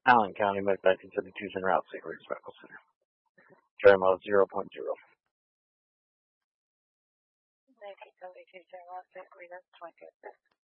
Allen County Med 1972 Center Route St. Rita's Medical Center. Carry mile 0.0. 1972 Center Route St. Rita's 20.